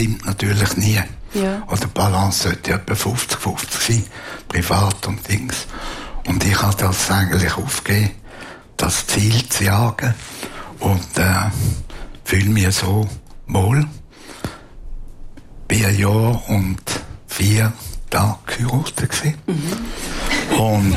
stimmt natürlich nie. Ja. Oder die Balance sollte etwa 50-50 sein, privat und Dings. Und ich habe das eigentlich aufgegeben, das Ziel zu jagen. Und fühle mich so wohl. Bin 1 Jahr und 4 Tage geheiratet gewesen. Und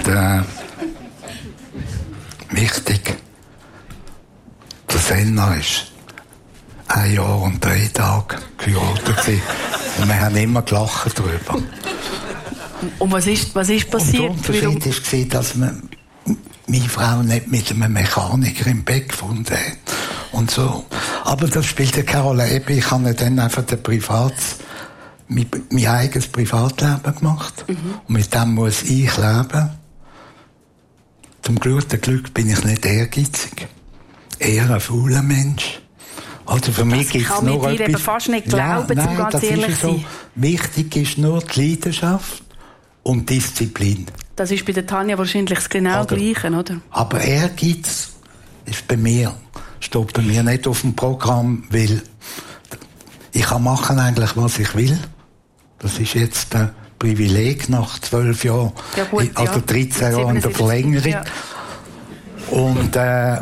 wichtig, der Senna ist 1 Jahr und 3 Tage geheiratet gewesen. Und wir haben immer gelacht darüber. Und was ist passiert? Und der Unterschied war, dass meine Frau nicht mit einem Mechaniker im Bett gefunden hat. Und so. Aber das spielte keine Rolle. Ich habe dann einfach mein eigenes Privatleben gemacht. Und mit dem muss ich leben. Zum guten Glück bin ich nicht ehrgeizig. Eher ein fauler Mensch. Also für mich gibt es nur etwas... Ich kann fast nicht glauben, um ganz ehrlich zu sein. Wichtig ist nur die Leidenschaft und Disziplin. Das ist bei der Tanja wahrscheinlich das genau Gleiche, oder? Aber Ehrgeiz ist bei mir, steht bei mir nicht auf dem Programm, weil ich kann machen eigentlich, was ich will. Das ist jetzt ein Privileg nach 12 Jahren, ja gut, also 13 Jahren der Verlängerung. Ja. Und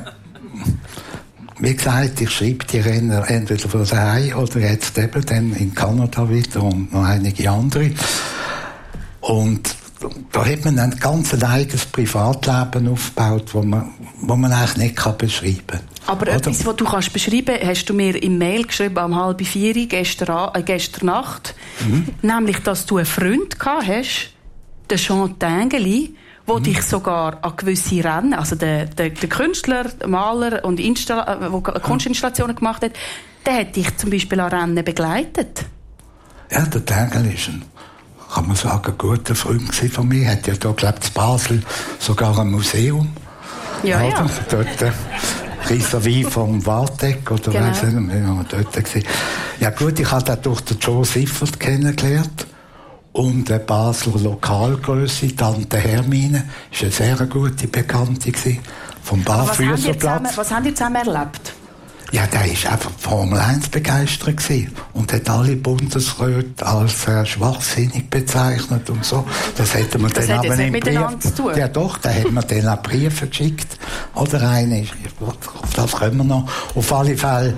wie gesagt, ich schreibe die Rennen entweder von daheim oder jetzt eben dann in Kanada wieder und noch einige andere. Und da hat man ein ganz eigenes Privatleben aufgebaut, wo man eigentlich nicht beschreiben kann. Aber oder? Etwas, was du kannst beschreiben, hast du mir im Mail geschrieben am 3:30 gestern Nacht. Nämlich, dass du einen Freund gehabt hast, den Jean Tinguely, der dich sogar an gewisse Rennen, also der Künstler, Maler und der Kunstinstallationen gemacht hat, der hat dich zum Beispiel an Rennen begleitet. Ja, der Tinguely ist kann man sagen, ein guter Freund von mir. Hat ja da, glaube ich, in Basel sogar ein Museum. Ja, oder? Ja. Dort, vis-à-vis vom Wartek, oder genau. Weiss nicht, wir haben dort gesehen. Ja gut, ich habe durch den Joe Siffert kennengelernt. Und eine Basler Lokalgrösse, Tante Hermine, ist eine sehr gute Bekannte gewesen, vom Barfüßerplatz. Was haben die zusammen erlebt? Ja, der war einfach Formel 1 begeistert gewesen und hat alle Bundesräte als schwachsinnig bezeichnet und so. Das hätte man das dann aber nicht miteinander zu tun. Ja doch, da hat man dann auch Briefe geschickt. Oder eine, auf das können wir noch. Auf alle Fälle.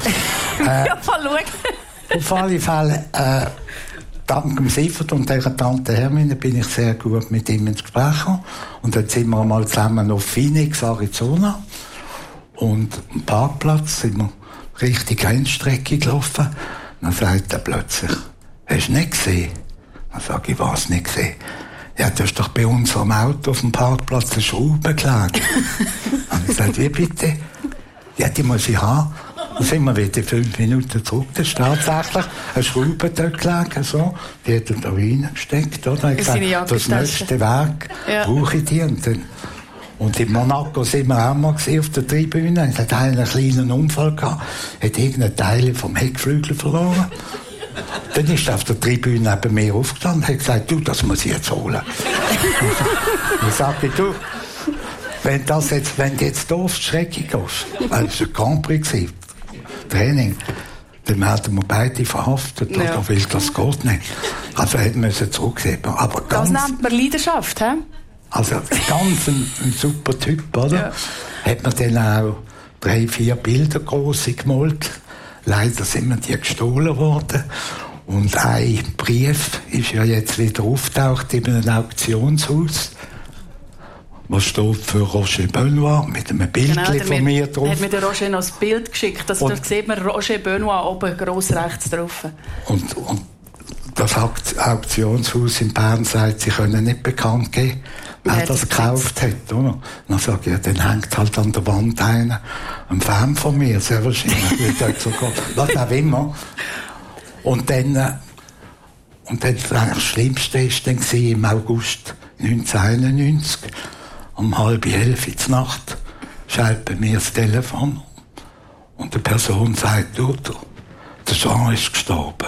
Auf alle Fälle, dank dem Siffert und der Tante Hermine bin ich sehr gut mit ihm ins Gespräch gekommen. Und dann sind wir mal zusammen auf Phoenix, Arizona. Und am Parkplatz sind wir Richtung Rennstrecke gelaufen. Dann sagt er plötzlich, hast du nicht gesehen? Dann sage ich, was nicht gesehen? Ja, du hast doch bei unserem Auto auf dem Parkplatz eine Schraube gelegt. Dann habe ich gesagt, wie bitte? Ja, die muss ich haben. Dann sind wir wieder 5 Minuten zurück. Das ist tatsächlich eine Schraube dort gelegen, so. Die hat er da reingesteckt, oder? Ich gesagt, das nächste Werk brauche ich die. Und in Monaco sind wir auch mal auf der Tribüne. Es hat einen kleinen Unfall gehabt. Hat irgendeinen Teil vom Heckflügel verloren. Dann ist er auf der Tribüne neben mir aufgestanden und hat gesagt, du, das muss ich jetzt holen. Dann sagte ich, du, wenn du jetzt hier auf die Strecke gehst, das war ein Grand Prix, Training, dann werden wir beide verhaftet, oder? Weil das geht nicht. Also hätten wir zurücksehen. Aber das nennt man Leidenschaft, hä? Also ganz ein super Typ, oder? Ja. Hat man dann auch 3-4 Bilder grosse gemalt. Leider sind mir die gestohlen worden. Und ein Brief ist ja jetzt wieder auftaucht in einem Auktionshaus. Was steht für Roger Benoit mit einem Bild von mir drauf. Hat mir der Roger noch das Bild geschickt. Also da sieht man Roger Benoit oben gross rechts drauf. Und das Auktionshaus in Bern sagt, sie können nicht bekannt geben, wer das gekauft hat, oder? Dann sage ich, ja, dann hängt halt an der Wand einer, ein Fan von mir, sehr wahrscheinlich, was auch immer. Und dann das Schlimmste war dann im August 1991, um 10:30 in der Nacht, schaltet bei mir das Telefon und die Person sagt, du, der Jean ist gestorben.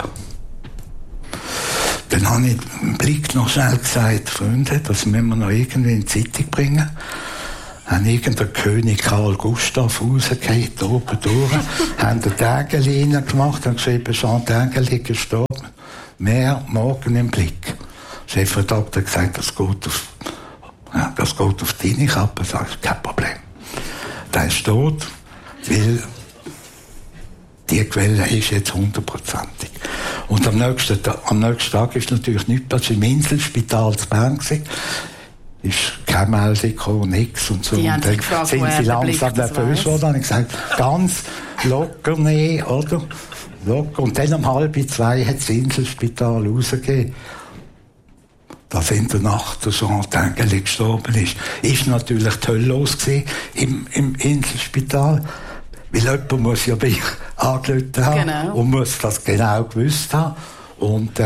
Dann habe ich im Blick noch schnell gesagt, Freunde, das müssen wir noch irgendwie in die Zeitung bringen. haben irgendein König Karl Gustav rausgegeben, oben durch, haben den Tägeli gemacht und geschrieben, Jean Tägeli gestorben, mehr morgen im Blick. Der Chefredakteur hat gesagt, das geht auf deine Kappe, sag ich, kein Problem. Der ist tot, weil die Quelle ist jetzt 100%ig. Und am nächsten Tag ist natürlich nichts, das war im Inselspital zu Bern gewesen. Ist keine Meldung gekommen, nichts und so. Die und dann gefragt, sind sie langsam nervös geworden. Und ich gesagt, ganz locker nehmen, oder? Locker. Und dann um 1:30 hat das Inselspital rausgegeben, dass in der Nacht der Jean Tägeli gestorben ist. Ist natürlich die Hölle los gewesen im Inselspital. Weil jemand muss ja mich angerufen haben. Genau. Und muss das genau gewusst haben. Und,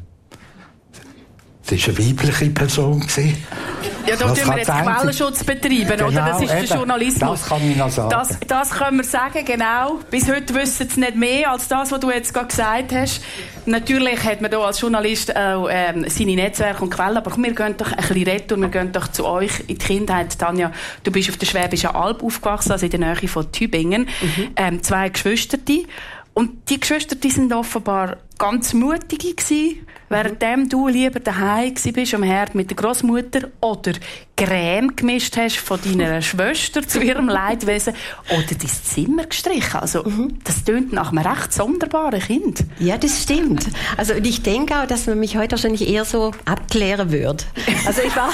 es war eine weibliche Person gewesen. Ja, da tun wir jetzt Quellenschutz betreiben, genau, oder? Das ist der Journalismus. Das kann ich noch sagen. Das können wir sagen, genau. Bis heute wissen sie nicht mehr als das, was du jetzt gerade gesagt hast. Natürlich hat man da als Journalist auch seine Netzwerke und Quellen, aber wir gehen doch ein bisschen retour, wir gehen doch zu euch in die Kindheit. Tanja, du bist auf der Schwäbischen Alb aufgewachsen, also in der Nähe von Tübingen. 2 Geschwister. Und die Geschwister, die sind offenbar ganz mutige gewesen, währenddem du lieber daheim bist am Herd mit der Großmutter oder Creme gemischt hast von deiner Schwester zu ihrem Leidwesen oder dein Zimmer gestrichen. Also, das tönt nach einem recht sonderbaren Kind. Ja, das stimmt. Also, und ich denke auch, dass man mich heute wahrscheinlich eher so abklären würde. Also, ich war...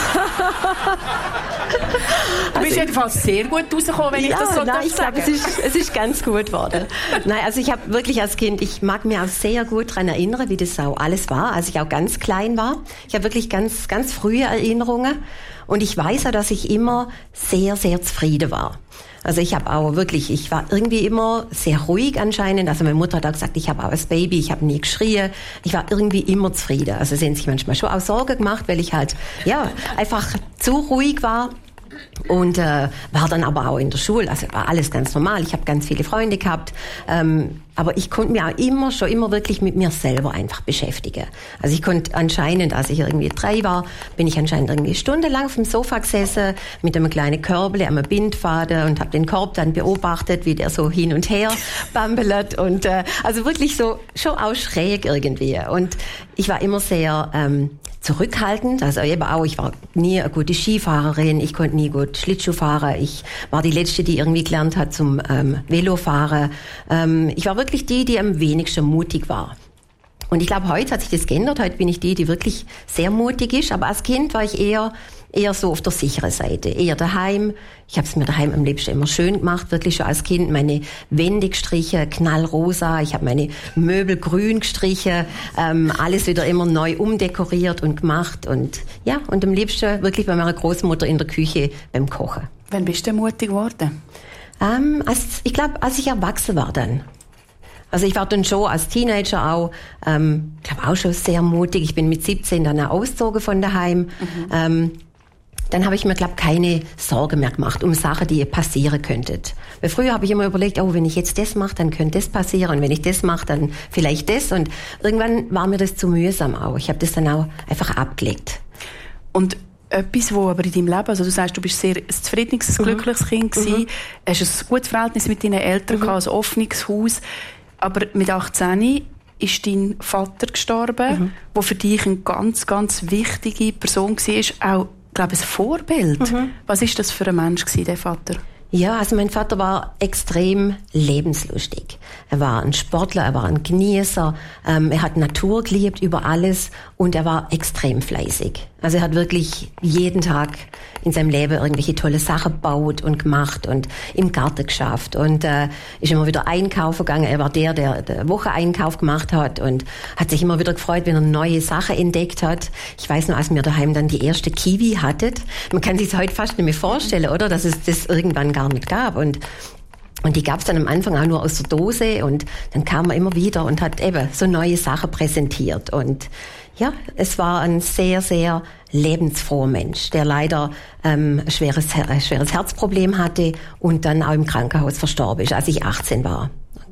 Du bist jedenfalls sehr gut rausgekommen, wenn ich das so ich glaube, es ist ganz gut geworden. Nein, also ich habe wirklich als Kind, ich mag mich auch sehr gut daran erinnern, wie das auch alles war, als ich auch ganz klein war. Ich habe wirklich ganz, ganz frühe Erinnerungen und ich weiß auch, dass ich immer sehr, sehr zufrieden war. Also ich war irgendwie immer sehr ruhig anscheinend. Also meine Mutter hat auch gesagt, ich habe auch als Baby, ich habe nie geschrien. Ich war irgendwie immer zufrieden. Also sie haben sich manchmal schon auch Sorgen gemacht, weil ich halt, einfach zu ruhig war. Und war dann aber auch in der Schule, also war alles ganz normal. Ich habe ganz viele Freunde gehabt, aber ich konnte mich auch immer wirklich mit mir selber einfach beschäftigen. Also ich konnte anscheinend, als ich irgendwie 3 war, bin ich anscheinend irgendwie stundenlang auf dem Sofa gesessen mit einem kleinen Körbel, einem Bindfaden und habe den Korb dann beobachtet, wie der so hin und her bambelt und also wirklich so schon auch schräg irgendwie. Und ich war immer sehr zurückhaltend, also eben auch, ich war nie eine gute Skifahrerin, ich konnte nie gut Schlittschuh fahren, ich war die Letzte, die irgendwie gelernt hat zum Velofahren. Ich war wirklich die am wenigsten mutig war. Und ich glaube, heute hat sich das geändert, heute bin ich die wirklich sehr mutig ist, aber als Kind war ich eher so auf der sicheren Seite, eher daheim. Ich habe es mir daheim am liebsten immer schön gemacht, wirklich schon als Kind. Meine Wände gestrichen, knallrosa. Ich habe meine Möbel grün gestrichen, alles wieder immer neu umdekoriert und gemacht. Und ja, und am liebsten wirklich bei meiner Großmutter in der Küche beim Kochen. Wann bist du mutig geworden? Ich glaube, als ich erwachsen war dann. Also ich war dann schon als Teenager auch, glaube auch schon sehr mutig. Ich bin mit 17 dann auch ausgezogen von daheim. Dann habe ich mir, glaube keine Sorgen mehr gemacht um Sachen, die passieren könnten. Weil früher habe ich immer überlegt, wenn ich jetzt das mache, dann könnte das passieren. Und wenn ich das mache, dann vielleicht das. Und irgendwann war mir das zu mühsam auch. Ich habe das dann auch einfach abgelegt. Und etwas, wo aber in deinem Leben, also du sagst, du bist sehr ein zufriedenes, ein glückliches Kind gewesen, hast ein gutes Verhältnis mit deinen Eltern gehabt, ein offenes Haus. Aber mit 18 ist dein Vater gestorben, der für dich eine ganz, ganz wichtige Person war, auch, glaube ich, ein Vorbild. Was ist das für ein Mensch gewesen, der Vater? Ja, also mein Vater war extrem lebenslustig. Er war ein Sportler, er war ein Genießer, er hat Natur geliebt über alles und er war extrem fleißig. Also er hat wirklich jeden Tag in seinem Leben irgendwelche tolle Sachen gebaut und gemacht und im Garten geschafft und ist immer wieder einkaufen gegangen. Er war der Wocheneinkauf gemacht hat und hat sich immer wieder gefreut, wenn er neue Sachen entdeckt hat. Ich weiß noch, als wir daheim dann die erste Kiwi hatten, man kann sich das heute fast nicht mehr vorstellen, oder? Dass es das irgendwann gar nicht gab und die gab es dann am Anfang auch nur aus der Dose und dann kam er immer wieder und hat eben so neue Sachen präsentiert und ja, es war ein sehr, sehr lebensfroher Mensch, der leider ein schweres Herzproblem hatte und dann auch im Krankenhaus verstorben ist, als ich 18 war.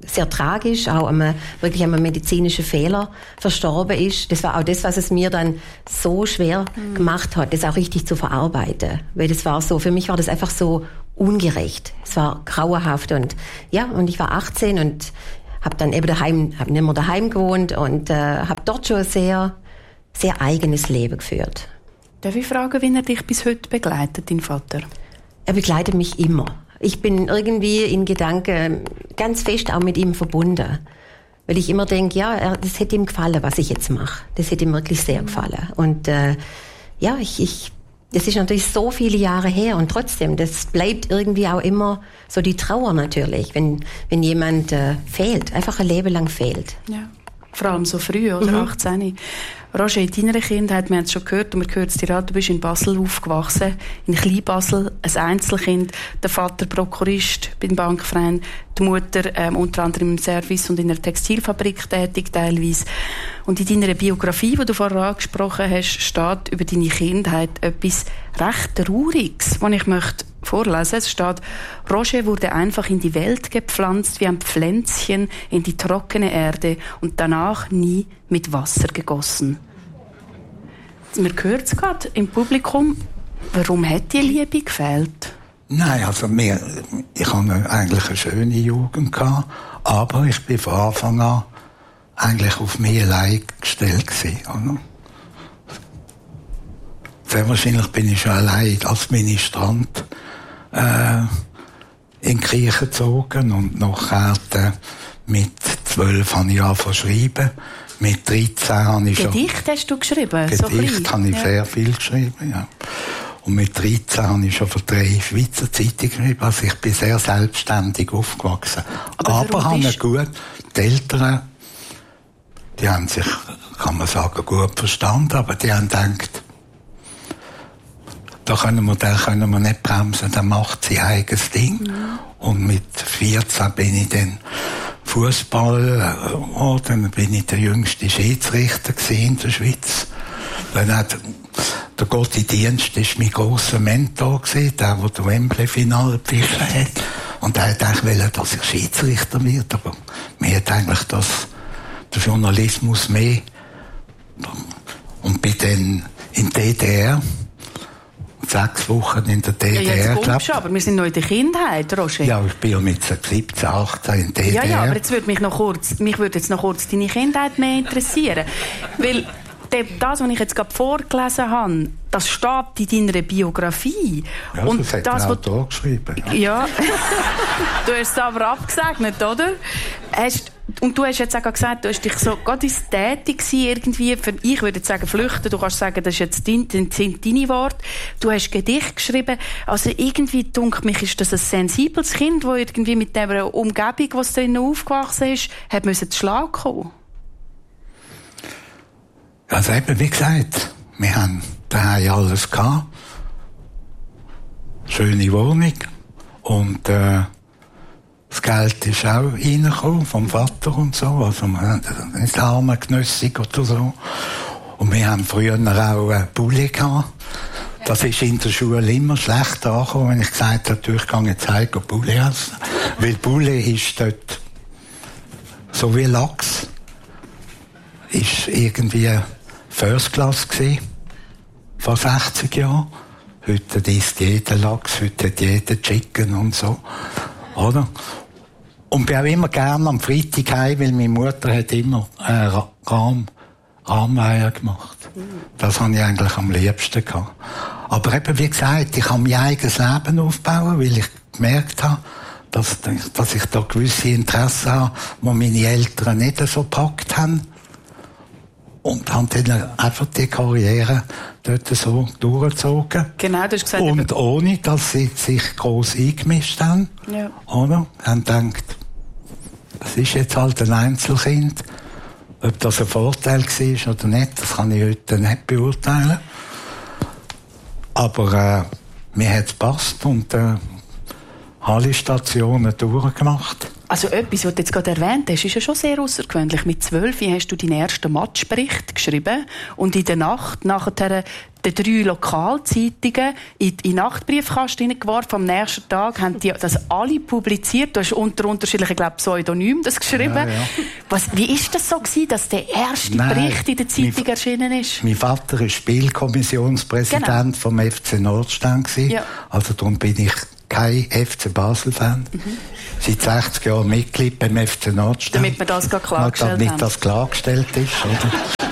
sehr tragisch, auch wirklich an einem medizinischen Fehler verstorben ist. Das war auch das, was es mir dann so schwer gemacht hat, das auch richtig zu verarbeiten. Weil das war so, für mich war das einfach so ungerecht. Es war grauenhaft und ich war 18 und habe dann eben nicht mehr daheim gewohnt und habe dort schon ein sehr, sehr eigenes Leben geführt. Darf ich fragen, wie er dich bis heute begleitet, dein Vater? Er begleitet mich immer. Ich bin irgendwie in Gedanken ganz fest auch mit ihm verbunden. Weil ich immer denke, das hätte ihm gefallen, was ich jetzt mache. Das hätte ihm wirklich sehr gefallen. Und das ist natürlich so viele Jahre her und trotzdem, das bleibt irgendwie auch immer so die Trauer natürlich, wenn jemand fehlt, einfach ein Leben lang fehlt. Ja. Vor allem so früh, oder? 18. Roger, in deiner Kindheit, wir haben es schon gehört, und wir hören es dir an, du bist in Basel aufgewachsen, in Kleinbasel, ein Einzelkind, der Vater Prokurist beim Bankverein, die Mutter unter anderem im Service und in einer Textilfabrik tätig teilweise. Und in deiner Biografie, die du vorher angesprochen hast, steht über deine Kindheit etwas recht Trauriges, das ich möchte vorlesen. Es steht: Roger wurde einfach in die Welt gepflanzt wie ein Pflänzchen in die trockene Erde und danach nie mit Wasser gegossen. Man hört es gerade im Publikum. Warum hat die Liebe gefehlt? Nein, also ich hatte eigentlich eine schöne Jugend gehabt, aber ich bin von Anfang an eigentlich auf mich allein gestellt gewesen, oder? Sehr wahrscheinlich bin ich schon allein als Ministrant in die Kirche gezogen und nachher mit 12 habe ich angefangen zu schreiben. Mit 13 habe ich Gedicht hast du geschrieben? Gedicht habe ich sehr viel geschrieben, ja. Und mit 13 habe ich schon für 3 Schweizer Zeitungen geschrieben. Also ich bin sehr selbstständig aufgewachsen. Aber habe gut, die Eltern, die haben sich, kann man sagen, gut verstanden, aber die haben gedacht, da können wir nicht bremsen, der macht sein eigenes Ding. Und mit 14 bin ich dann Fußball, dann bin ich der jüngste Schiedsrichter in der Schweiz. Der Gotti Dienst war mein grosser Mentor, der Wembley-Finale gepfiffen hat. Und er hat eigentlich wollen, dass ich Schiedsrichter werde, aber mir hat eigentlich der Journalismus mehr. Und bin dann in der DDR, 6 Wochen in der DDR. Ja, jetzt kommst du, aber wir sind noch in der Kindheit, Roger. Ja, ich bin ja mit 17, 18 in der DDR. Ja, aber jetzt würde mich würde jetzt noch kurz deine Kindheit mehr interessieren. Weil das, was ich jetzt gerade vorgelesen habe, das steht in deiner Biografie. Ja, und das hat ein Autor geschrieben. Ja. Du hast es aber abgesegnet, oder? Und du hast jetzt auch gesagt, du hast dich so gerade ins Tätig irgendwie, ich würde jetzt sagen flüchten, du kannst sagen, das ist jetzt sind deine Worte. Du hast Gedicht geschrieben, also irgendwie dunkt mich, ist das ein sensibles Kind, das irgendwie mit der Umgebung, was drinnen aufgewachsen ist, hat müssen zu Schlag kommen. Also eben, wie gesagt, wir haben daheim alles gehabt. Schöne Wohnung. Und das Geld ist auch reingekommen vom Vater und so. Also wir haben nicht arme Genössig oder so. Und wir haben früher auch einen Bulli gehabt. Das ist in der Schule immer schlecht angekommen, wenn ich gesagt habe, ich gehe jetzt heim und Bulli essen. Weil Bulli ist dort so wie Lachs. Ist irgendwie First Class gewesen, vor 60 Jahren. Heute isst jeder Lachs, heute hat jeder Chicken und so. Oder? Und bin auch immer gerne am Freitag heim, weil meine Mutter hat immer Rahmeier gemacht. Das habe ich eigentlich am liebsten gehabt. Aber eben, wie gesagt, ich kann mein eigenes Leben aufbauen, weil ich gemerkt habe, dass ich da gewisse Interessen habe, die meine Eltern nicht so gepackt haben. Und haben dann einfach die Karriere dort so durchgezogen. Genau, du hast gesagt. Und ohne, dass sie sich gross eingemischt haben. Ja. Oder? Haben gedacht, das ist jetzt halt ein Einzelkind. Ob das ein Vorteil war oder nicht, das kann ich heute nicht beurteilen. Aber mir hat es gepasst und alle Stationen durchgemacht. Also etwas, was du jetzt gerade erwähnt hast, ist ja schon sehr außergewöhnlich. Mit 12 hast du deinen ersten Matchbericht geschrieben und in der Nacht nachher den 3 Lokalzeitungen in den Nachtbriefkasten hineingeworfen. Am nächsten Tag haben die das alle publiziert. Du hast unter unterschiedlichen, glaube ich, Pseudonymen das geschrieben. Ja. Wie ist das so gewesen, dass der erste Bericht in der Zeitung erschienen ist? Mein Vater war Spielkommissionspräsident vom FC Nordstern. Ja. Also darum bin ich kein FC Basel-Fan. Seit 60 Jahren Mitglied beim FC Nordstern. Damit wir das klargestellt haben. Damit das klargestellt ist, oder?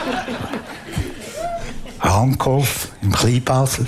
Rankhof im Kleinbasel.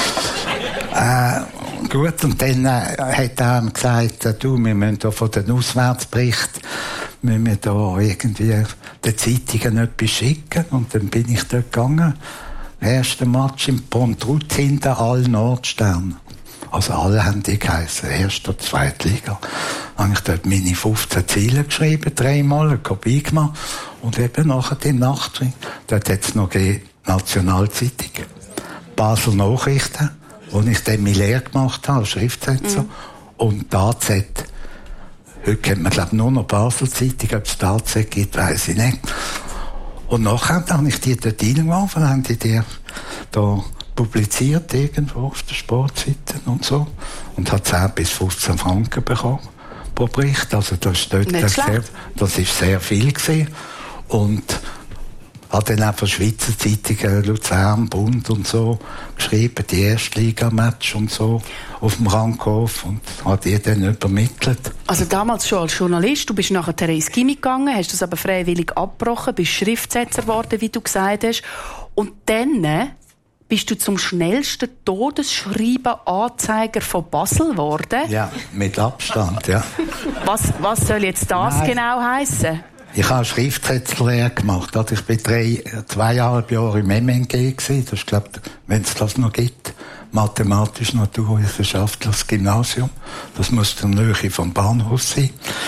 Gut, und dann hat er gesagt, wir müssen da von den Auswärtsberichten da irgendwie den Zeitungen etwas schicken. Und dann bin ich dort gegangen. Erster Match im Pontruz hinter all Nordstern. Also alle haben die geheissen, erste und zweite Liga. Dann habe ich dort meine 15 Ziele geschrieben, 3-mal, eine Kopie gemacht. Und eben nachher im Nachtring, dort hat es noch Nationalzeitung, Basel Nachrichten, wo ich dann meine Lehre gemacht habe, als Schriftsetzer. Und die AZ. Heute kennt man, glaube ich, nur noch Basel-Zeitung. Ob es die AZ gibt, weiss ich nicht. Und nachher habe ich die dort reingeworfen, haben die da publiziert irgendwo auf der Sportseite und so. Und hat 10 bis 15 Franken bekommen pro Bericht. Also das ist sehr viel gewesen. Und hat dann auch von Schweizer Zeitungen, Luzern, Bund und so geschrieben, die Erstliga-Match und so auf dem Rankhof und hat die dann übermittelt. Also damals schon als Journalist, du bist nachher ins Gymi gegangen, hast das aber freiwillig abgebrochen, bist Schriftsetzer geworden, wie du gesagt hast. Und dann bist du zum schnellsten Todesschreiben-Anzeiger von Basel geworden? Ja, mit Abstand, ja. Was soll jetzt das genau heissen? Ich habe Schriftsetzerlehre gemacht. Also ich war 2,5 Jahre im MNG gewesen. Das ist, glaube ich, wenn es das noch gibt, mathematisch-naturwissenschaftliches Gymnasium. Das muss in der Nähe vom Bahnhof sein.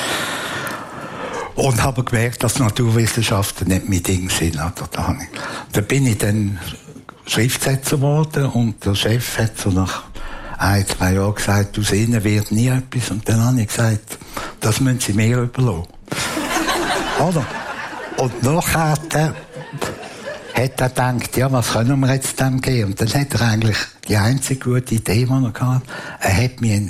Und habe gemerkt, dass Naturwissenschaften nicht mein Ding sind. Da bin ich dann Schriftsetzer geworden und der Chef hat so nach 1-2 Jahren gesagt, aus Ihnen wird nie etwas. Und dann habe ich gesagt, das müssen Sie mir überlassen. Oder? Und nachher hat er gedacht, ja, was können wir jetzt dem geben? Und dann hat er eigentlich die einzige gute Idee, die er hatte. Er hat mich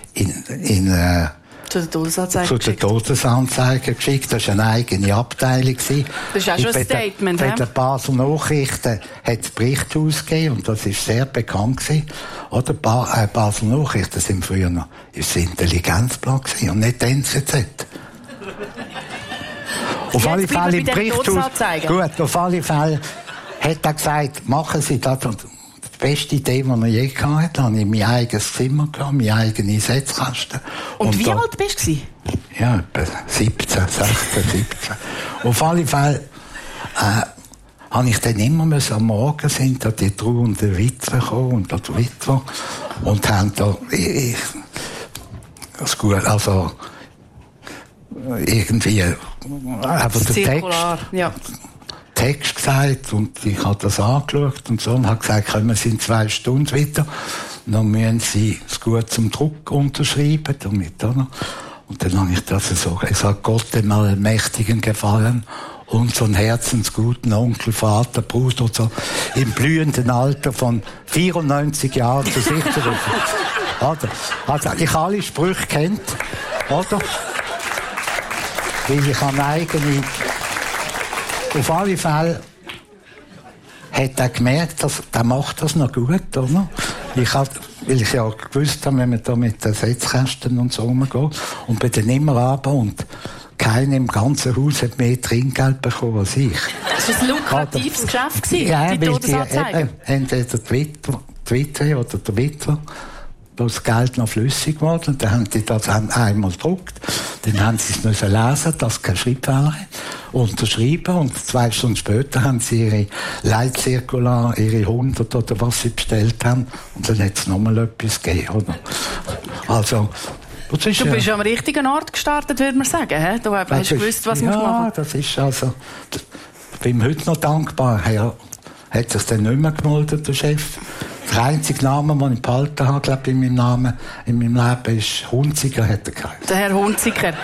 zu der Todesanzeige geschickt. Das war eine eigene Abteilung. Das ist auch schon ein Statement. Bei den Basel Nachrichten hat es Berichte ausgegeben und das war sehr bekannt gewesen. Oder Basel Nachrichten sind früher noch das Intelligenzblatt gewesen und nicht die NZZ. Auf alle Fälle im Bericht gut, auf alle Fälle hat er gesagt, machen Sie das. Und die beste Idee, die er je gehabt hat, habe ich mein eigenes Zimmer gehabt, meine eigene Setzkasten. Und wie alt bist du? Ja, etwa 17, 16, 17. Auf alle Fälle habe ich dann immer müssen, am Morgen sind da die trauernden Witwer gekommen und die Witwer und haben da das gut, also irgendwie aber der Text gesagt und ich habe das angeschaut und so und habe gesagt, kommen Sie in 2 Stunden wieder und dann müssen Sie es gut zum Druck unterschreiben damit, oder? Und dann habe ich das so gesagt, Gott dem Allmächtigen gefallen, unseren herzensguten Onkel, Vater, Bruder und so im blühenden Alter von 94 Jahren zu sich zu rufen. Also ich alle Sprüche kennt, oder? Weil ich habe eigene. Auf alle Fälle hat er gemerkt, dass der macht das noch gut, oder? Weil ich ja gewusst habe, wenn man da mit den Setzkästen und so umgeht und bin dann immer runter und keiner im ganzen Haus hat mehr Trinkgeld bekommen als ich. Das war ein lukratives Geschäft, die Todesanzeige. Entweder die Witwe oder der Witwer, das Geld noch flüssig geworden, und dann haben die das einmal gedruckt, dann haben sie es müssen lesen, dass kein Schreibfehler unterschreiben, und 2 Stunden später haben sie ihre Leitzirkular, ihre 100 oder was sie bestellt haben, und dann hat es nochmal etwas gegeben, oder? Also, du bist am richtigen Ort gestartet, würde man sagen, he? Du hast gewusst, was man machen. Ja, das ist also, ich bin heute noch dankbar, hat sich dann nicht mehr gemeldet, der Chef. Der einzige Name, den ich behalten habe, glaube ich, in meinem Leben, ist Hunziker, hat er geheißen. Der Herr Hunziker.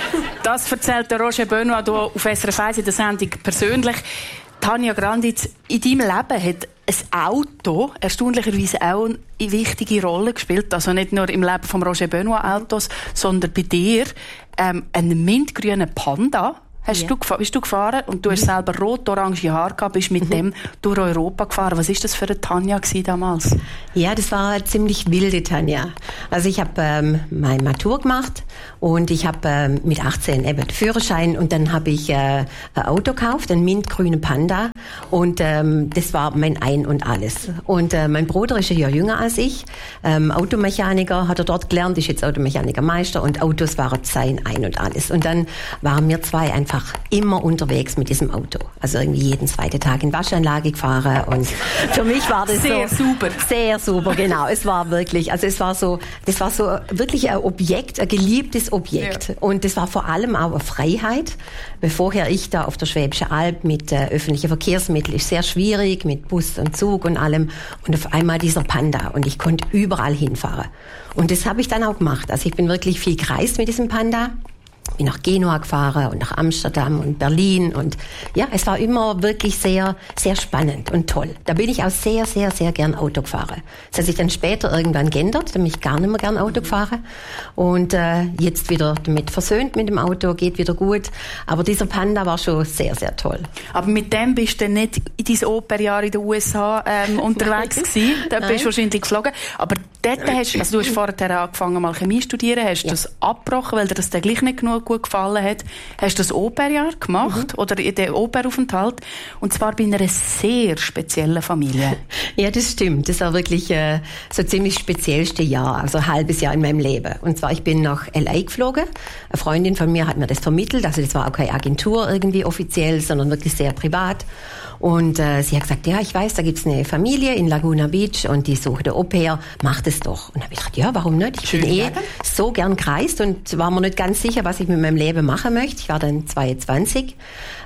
Das erzählt der Roger Benoit hier auf SRF 1 in der Sendung persönlich. Tanja Granditz, in deinem Leben hat ein Auto erstaunlicherweise auch eine wichtige Rolle gespielt. Also nicht nur im Leben von Roger Benoit Autos, sondern bei dir einen mintgrünen Panda. Bist du gefahren und du hast selber rot-orange Haare gehabt, bist mit dem durch Europa gefahren. Was war das für eine Tanja damals? Ja, das war eine ziemlich wilde Tanja. Also ich habe mein Matur gemacht und ich habe mit 18 eben den Führerschein und dann habe ich ein Auto gekauft, einen mintgrünen Panda und das war mein Ein und Alles. Und mein Bruder ist ein Jahr jünger als ich, Automechaniker, hat er dort gelernt, ist jetzt Automechanikermeister und Autos waren sein Ein und Alles. Und dann waren wir zwei einfach immer unterwegs mit diesem Auto. Also irgendwie jeden zweiten Tag in Waschanlage gefahren und für mich war das sehr super. Sehr super, genau. Es war wirklich, also das war so wirklich ein Objekt, ein geliebtes Objekt. Ja. Und das war vor allem auch eine Freiheit. Weil vorher ich da auf der Schwäbischen Alb mit öffentlichen Verkehrsmitteln ist sehr schwierig, mit Bus und Zug und allem. Und auf einmal dieser Panda und ich konnte überall hinfahren. Und das habe ich dann auch gemacht. Also ich bin wirklich viel gereist mit diesem Panda. Bin nach Genua gefahren und nach Amsterdam und Berlin und ja, es war immer wirklich sehr, sehr spannend und toll. Da bin ich auch sehr, sehr, sehr gern Auto gefahren. Das hat sich dann später irgendwann geändert, da bin ich gar nicht mehr gern Auto gefahren und jetzt wieder damit versöhnt mit dem Auto, geht wieder gut. Aber dieser Panda war schon sehr, sehr toll. Aber mit dem bist du nicht in deinem Operjahr in den USA unterwegs gewesen. Da bist du wahrscheinlich geflogen. Aber dort du hast vorher angefangen mal Chemie zu studieren, hast du das abgebrochen, weil dir das dann gleich nicht genug gut gefallen hat. Hast du das Operjahr gemacht oder den Operaufenthalt und zwar bei einer sehr speziellen Familie. Ja, das stimmt. Das war wirklich so ziemlich speziellste Jahr, also ein halbes Jahr in meinem Leben. Und zwar, ich bin nach L.A. geflogen. Eine Freundin von mir hat mir das vermittelt, also das war auch keine Agentur irgendwie offiziell, sondern wirklich sehr privat. Und sie hat gesagt, ja, ich weiß, da gibt's eine Familie in Laguna Beach und die sucht eine Au-pair, mach das doch. Und dann habe ich gedacht, ja, warum nicht? Ich bin so gern gereist und war mir nicht ganz sicher, was ich mit meinem Leben machen möchte. Ich war dann 22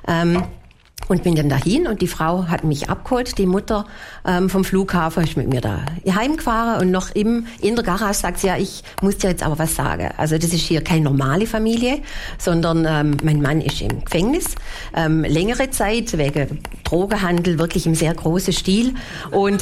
und bin dann dahin und die Frau hat mich abgeholt, die Mutter vom Flughafen, ist mit mir da heimgefahren und noch in der Garage sagt sie, ja, ich muss dir jetzt aber was sagen. Also das ist hier keine normale Familie, sondern mein Mann ist im Gefängnis, längere Zeit wegen Drogenhandel, wirklich im sehr großen Stil und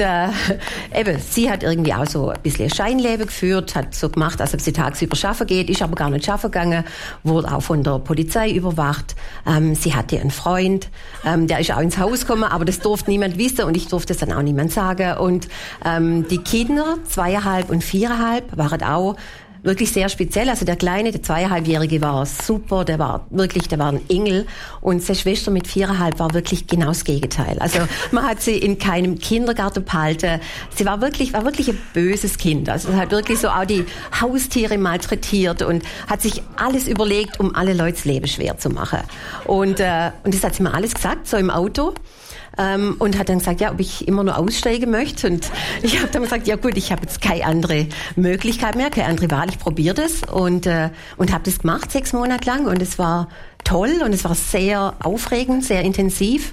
eben, sie hat irgendwie auch so ein bisschen Scheinleben geführt, hat so gemacht, als ob sie tagsüber schaffen geht, ist aber gar nicht schaffen gegangen, wurde auch von der Polizei überwacht, sie hatte einen Freund, der ist auch ins Haus gekommen, aber das durfte niemand wissen und ich durfte es dann auch niemand sagen. Und die Kinder, 2,5 und 4,5, waren auch wirklich sehr speziell. Also der Kleine, der 2,5-Jährige war super, der war ein Engel. Und seine Schwester mit 4,5 war wirklich genau das Gegenteil. Also man hat sie in keinem Kindergarten behalten. Sie war wirklich ein böses Kind. Also hat wirklich so auch die Haustiere malträtiert und hat sich alles überlegt, um alle Leute das Leben schwer zu machen. Und das hat sie mir alles gesagt, so im Auto. Und hat dann gesagt, ja, ob ich immer nur aussteigen möchte. Und ich habe dann gesagt, ja gut, ich habe jetzt keine andere Möglichkeit mehr, keine andere Wahl, ich probiere das. Und habe das gemacht, 6 Monate lang. Und es war toll und es war sehr aufregend, sehr intensiv.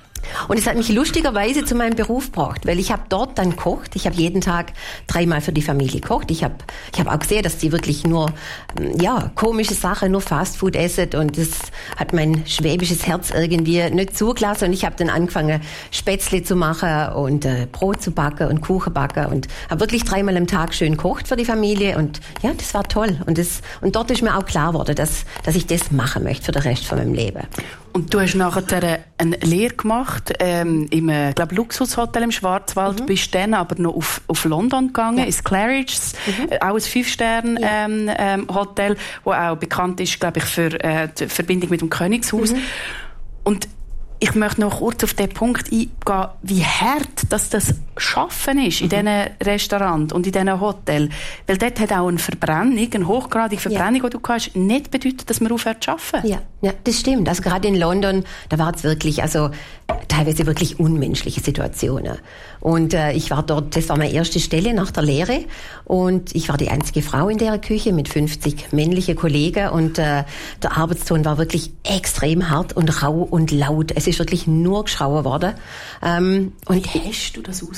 Und es hat mich lustigerweise zu meinem Beruf gebracht, weil ich habe dort dann gekocht. Ich habe jeden Tag 3-mal für die Familie gekocht. Ich hab auch gesehen, dass die wirklich nur komische Sachen, nur Fastfood essen und das hat mein schwäbisches Herz irgendwie nicht zugelassen. Und ich habe dann angefangen, Spätzle zu machen und Brot zu backen und Kuchen backen und habe wirklich 3-mal am Tag schön gekocht für die Familie und ja, das war toll. Und dort ist mir auch klar geworden, dass ich das machen möchte für den Rest von meinem Leben. Und du hast nachher eine Lehre gemacht im Luxushotel im Schwarzwald, bist dann aber noch auf London gegangen, ins Claridge's, auch ein 5-Sterne-Hotel, wo auch bekannt ist, glaube ich, für die Verbindung mit dem Königshaus. Und ich möchte noch kurz auf den Punkt eingehen, wie hart das Schaffen ist in diesen Restaurants und in diesen Hotels. Weil dort hat auch eine hochgradige Verbrennung, die du hast, nicht bedeutet, dass man aufhört zu arbeiten. Ja, das stimmt. Also gerade in London, da war es wirklich, also teilweise wirklich unmenschliche Situationen. Und ich war dort, das war meine erste Stelle nach der Lehre und ich war die einzige Frau in der Küche mit 50 männlichen Kollegen und der Arbeitston war wirklich extrem hart und rau und laut. Es ist wirklich nur geschrauen worden. Und wie hast du das ausgehalten?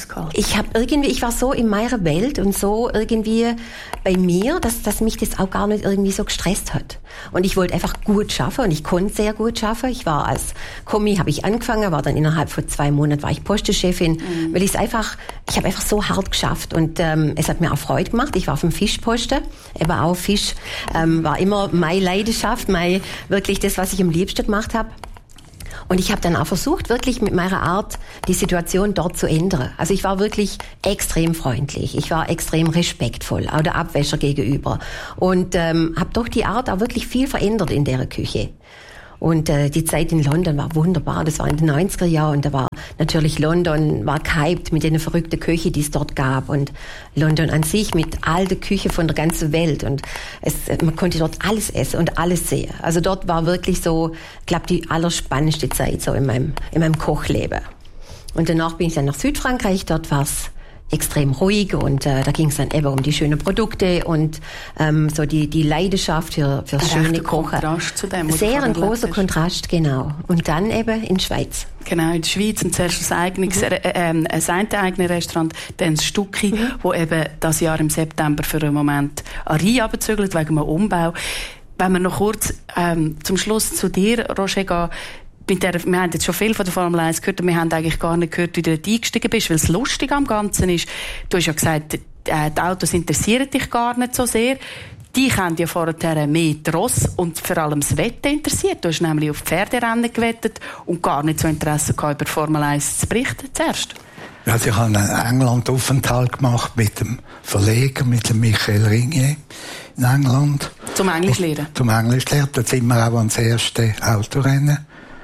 ausgehalten? Ich war so in meiner Welt und so irgendwie bei mir, dass mich das auch gar nicht irgendwie so gestresst hat. Und ich wollte einfach gut schaffen und ich konnte sehr gut schaffen. Ich war als Kommi, habe ich angefangen, war dann innerhalb von 2 Monaten war ich Postechefin, weil ich habe einfach so hart geschafft und es hat mir auch Freude gemacht. Ich war auf dem Fischposten, eben auch Fisch, war immer meine Leidenschaft, wirklich das, was ich am liebsten gemacht habe. Und ich habe dann auch versucht, wirklich mit meiner Art die Situation dort zu ändern. Also ich war wirklich extrem freundlich, ich war extrem respektvoll, auch der Abwäscher gegenüber. Und habe doch die Art auch wirklich viel verändert in der Küche. Und die Zeit in London war wunderbar. Das war in den 90er Jahren und da war natürlich London war gehypt mit den verrückten Küche, die es dort gab. Und London an sich mit all der Küche von der ganzen Welt. Und man konnte dort alles essen und alles sehen. Also dort war wirklich so, ich glaube, die allerspannendste Zeit so in meinem Kochleben. Und danach bin ich dann nach Südfrankreich. Dort war es extrem ruhig und da ging es dann eben um die schönen Produkte und so die Leidenschaft für schöne Kochen. Kontrast zu dem, sehr ein großer Kontrast, genau. Und dann eben in die Schweiz. Genau, in der Schweiz und zuerst ein eigenes Restaurant, dann das Stucki, wo eben das Jahr im September für einen Moment an Rhein runterzügelt, wegen einem Umbau. Wenn wir noch kurz zum Schluss zu dir, Roger, gehen, wir haben jetzt schon viel von der Formel 1 gehört, und wir haben eigentlich gar nicht gehört, wie du eingestiegen bist, weil es lustig am Ganzen ist. Du hast ja gesagt, die Autos interessieren dich gar nicht so sehr. Die haben ja vorher mehr die Ross und vor allem das Wetten interessiert. Du hast nämlich auf Pferderennen gewettet und gar nicht so Interesse gehabt, über Formel 1 zu berichten zuerst. Also ich habe einen England-Aufenthalt gemacht mit dem Verleger, mit dem Michael Ringier in England. Zum Englisch lernen? Zum Englisch lernen. Da sind wir auch ans erste Autorennen.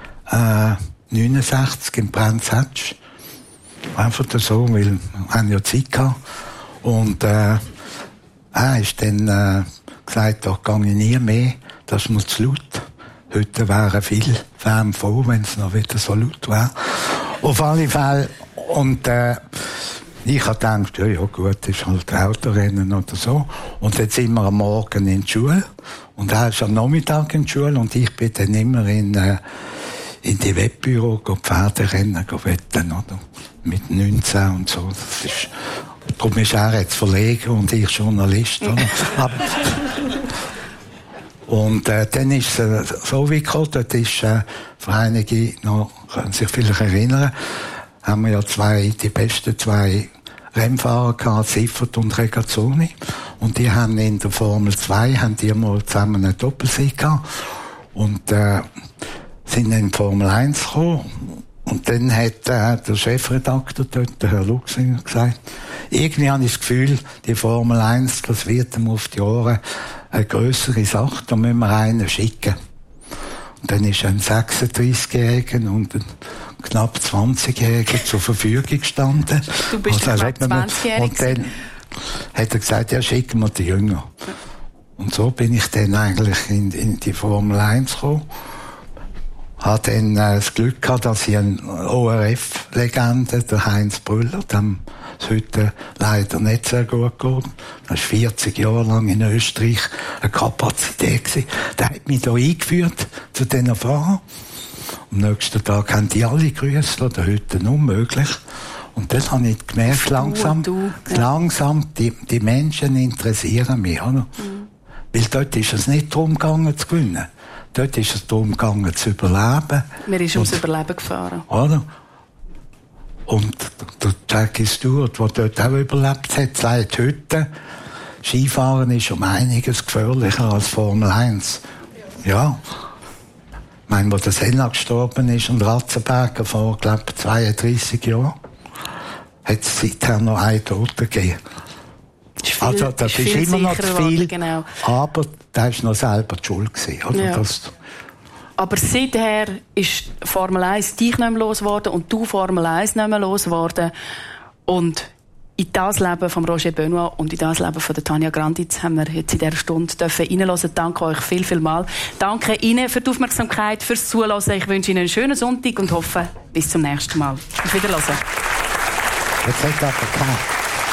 69 in Brands Hatch. Einfach so, weil wir haben ja Zeit gehabt. Und er ist dann gesagt, da gehe ich nie mehr, das ist mir zu laut. Heute wären viele Fans froh, wenn es noch wieder so laut wäre. Auf alle Fälle. Und ich habe gedacht, ja gut, das ist halt Autorennen oder so. Und jetzt sind wir am Morgen in der Schule. Und er ist am Nachmittag in der Schule. Und ich bin dann immer in die Wettbüro Pferderennen wetten, oder? Mit 19 und so. Darum ist er jetzt Verleger und ich Journalist, oder? Und dann ist es so wie gekommen, dort ist für einige noch, können sich vielleicht erinnern, haben wir ja die besten 2 Rennfahrer gehabt, Siffert und Regazzoni. Und die haben in der Formel 2 mal zusammen einen Doppelsieg gehabt. Und sind in die Formel 1 gekommen. Und dann hat der Chefredakteur dort, der Herr Luxinger, gesagt, irgendwie habe ich das Gefühl, die Formel 1, das wird ihm auf die Ohren eine grössere Sache, da müssen wir einen schicken. Und dann ist ein 36-Jähriger und ein knapp 20-Jähriger zur Verfügung gestanden. Du bist also, knapp 20-Jährig. Und dann hat er gesagt, ja, schicken wir die Jünger. Und so bin ich dann eigentlich in die Formel 1 gekommen. Habe dann das Glück gehabt, dass ich eine ORF-Legende, der Heinz Brüller, dem es heute leider nicht sehr gut geht, das war 40 Jahre lang in Österreich eine Kapazität gewesen. Der hat mich da eingeführt zu diesen Fahrern. Am nächsten Tag haben die alle grüßt, oder heute unmöglich. Und das habe ich gemerkt, langsam, die Menschen interessieren mich, oder? Weil dort ist es nicht darum gegangen zu gewinnen. Dort ist es darum gegangen zu überleben. Wir sind ums Überleben gefahren. Oder? Und der Jackie Stewart, der dort auch überlebt hat, sagt heute, Skifahren ist um einiges gefährlicher als Formel 1. Ja. Ich meine, wo der Senna gestorben ist und Ratzenberger vor, glaube ich, 32 Jahren, hat es seither noch einen Toten gegeben. Also, das ist immer noch zu viel, genau. Aber da ist noch selber die Schuld gewesen, oder? Ja. Aber seither ist Formel 1 dich nicht mehr losgeworden und du Formel 1 nicht mehr losgeworden. Und in das Leben von Roger Benoit und in das Leben von Tanja Granditz haben wir jetzt in dieser Stunde reinhören. Danke euch viel mal. Danke Ihnen für die Aufmerksamkeit, fürs Zuhören. Ich wünsche Ihnen einen schönen Sonntag und hoffe, bis zum nächsten Mal. Auf Wiedersehen. Jetzt hat er